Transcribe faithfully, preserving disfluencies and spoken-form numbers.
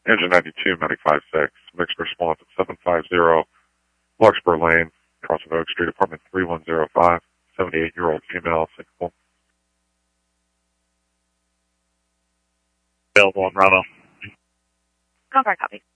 Engine ninety-two, Medic five six, mixed response at seven five zero, Larkspur Lane, across of Oak Street, apartment three one zero five, seventy-eight-year-old female, sinkable. Available on Bravo. Concord copy.